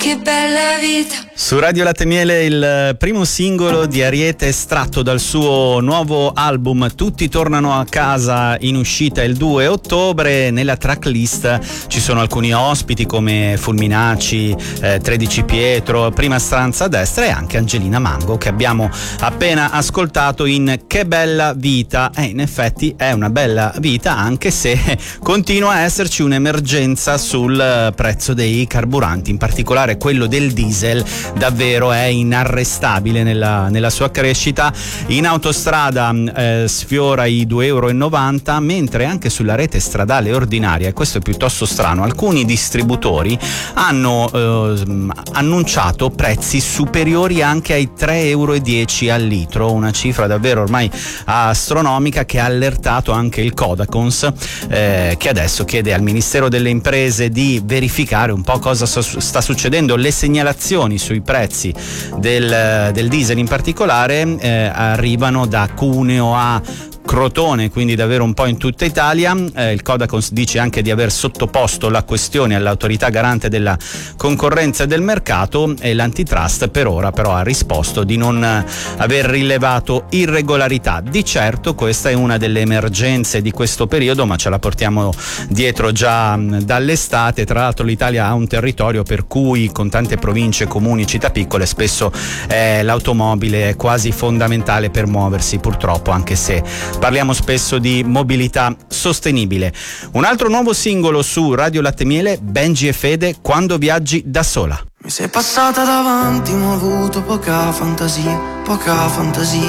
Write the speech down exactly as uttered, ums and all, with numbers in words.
che bella vita. Su Radio Latte Miele il primo singolo di Ariete estratto dal suo nuovo album Tutti tornano a casa, in uscita il due ottobre. Nella tracklist ci sono alcuni ospiti come Fulminacci, eh, tredici Pietro, Prima stanza a destra e anche Angelina Mango, che abbiamo appena ascoltato in Che bella vita. E eh, in effetti è una bella vita, anche se continua a esserci un'emergenza sul prezzo dei carburanti, in particolare quello del diesel. Davvero è inarrestabile nella, nella sua crescita. In autostrada eh, sfiora i due euro e novanta, mentre anche sulla rete stradale ordinaria, e questo è piuttosto strano, alcuni distributori hanno eh, annunciato prezzi superiori anche ai tre euro e dieci al litro, una cifra davvero ormai astronomica che ha allertato anche il Codacons, eh, che adesso chiede al Ministero delle Imprese di verificare un po' cosa sta succedendo. Le segnalazioni sui prezzi del, del diesel in particolare eh, arrivano da Cuneo a Crotone, quindi davvero un po' in tutta Italia. Eh, il Codacons dice anche di aver sottoposto la questione all'autorità garante della concorrenza e del mercato, e l'antitrust per ora però ha risposto di non aver rilevato irregolarità. Di certo questa è una delle emergenze di questo periodo, ma ce la portiamo dietro già dall'estate. Tra l'altro l'Italia ha un territorio per cui, con tante province, comuni, città piccole, spesso eh, l'automobile è quasi fondamentale per muoversi, purtroppo, anche se parliamo spesso di mobilità sostenibile. Un altro nuovo singolo su Radio Latte Miele, Benji e Fede, Quando viaggi da sola. Mi sei passata davanti ma ho avuto poca fantasia, poca fantasia.